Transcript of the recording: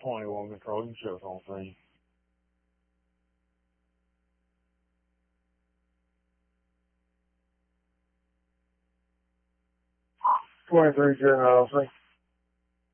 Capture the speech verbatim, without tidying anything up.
twenty-one control, you can show us on screen. twenty-three General,